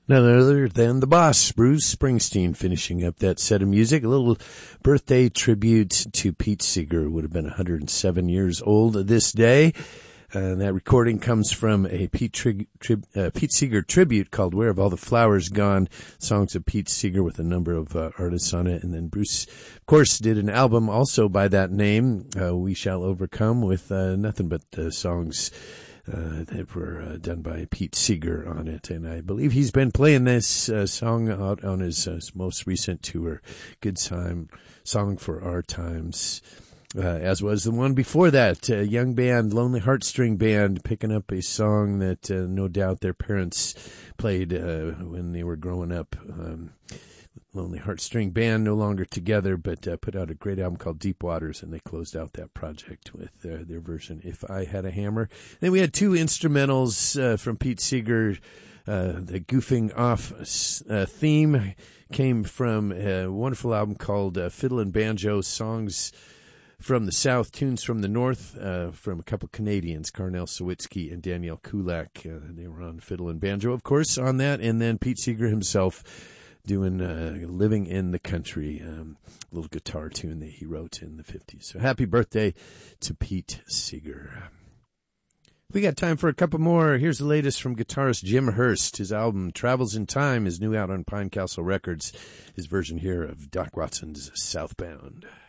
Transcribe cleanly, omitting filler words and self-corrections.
None other than the boss, Bruce Springsteen, finishing up that set of music. A little birthday tribute to Pete Seeger, who would have been 107 years old this day. That recording comes from a Pete Seeger tribute called Where Have All the Flowers Gone? Songs of Pete Seeger with a number of artists on it. And then Bruce, of course, did an album also by that name, We Shall Overcome, with nothing but songs that were done by Pete Seeger on it. And I believe he's been playing this song out on his most recent tour, Good Time, Song for Our Times, as was the one before that, young band, Lonely Heartstring Band, picking up a song that no doubt their parents played when they were growing up. Lonely Heartstring Band, no longer together, but put out a great album called Deep Waters, and they closed out that project with their version, If I Had a Hammer. Then we had two instrumentals from Pete Seeger. The Goofing Off theme came from a wonderful album called Fiddle and Banjo, Songs from the South, Tunes from the North, from a couple Canadians, Carnell Sawicki and Danielle Kulak. They were on Fiddle and Banjo, of course, on that. And then Pete Seeger himself doing Living in the Country, a little guitar tune that he wrote in the 50s. So happy birthday to Pete Seeger. We got time for a couple more. Here's the latest from guitarist Jim Hurst. His album Travels in Time is new out on Pine Castle Records. His version here of Doc Watson's Southbound.